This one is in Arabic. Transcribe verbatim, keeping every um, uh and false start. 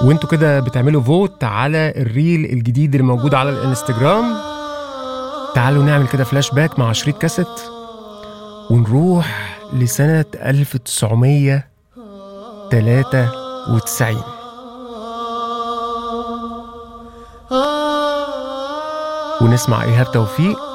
وانتوا كده بتعملوا فوت على الريل الجديد اللي موجود على الانستجرام. تعالوا نعمل كده فلاش باك مع شريط كاسيت ونروح لسنة ألف وتسعمية وتلاتة وتسعين. ونسمع إيهاب توفيق